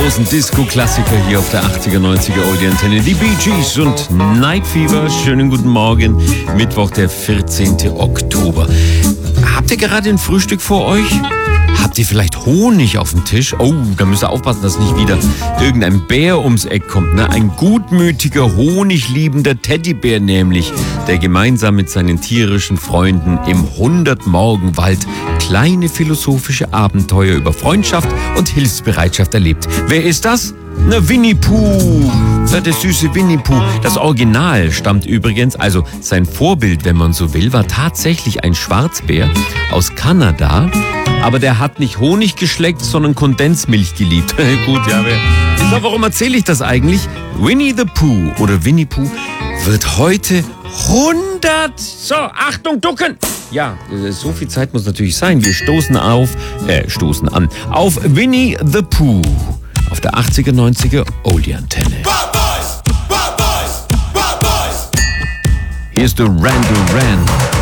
großen Disco-Klassiker hier auf der 80er, 90er Oldie-Antenne. Die Bee Gees und Night Fever. Schönen guten Morgen. Mittwoch, der 14. Oktober. Habt ihr gerade ein Frühstück vor euch? Habt ihr vielleicht Honig auf dem Tisch? Oh, da müsst ihr aufpassen, dass nicht wieder irgendein Bär ums Eck kommt. Ne? Ein gutmütiger, honigliebender Teddybär nämlich, der gemeinsam mit seinen tierischen Freunden im 100-Morgen-Wald kleine philosophische Abenteuer über Freundschaft und Hilfsbereitschaft erlebt. Wer ist das? Na, Winnie Pooh. Der süße Winnie Pooh. Das Original stammt übrigens, also sein Vorbild, wenn man so will, war tatsächlich ein Schwarzbär aus Kanada. Aber der hat nicht Honig geschleckt, sondern Kondensmilch geliebt. Gut, ja, aber warum erzähle ich das eigentlich? Winnie the Pooh oder Winnie Pooh wird heute 100. So, Achtung, ducken! Ja, so viel Zeit muss natürlich sein. Wir stoßen an auf Winnie the Pooh auf der 80er, 90er Oldie-Antenne. Hier ist der Duran Duran.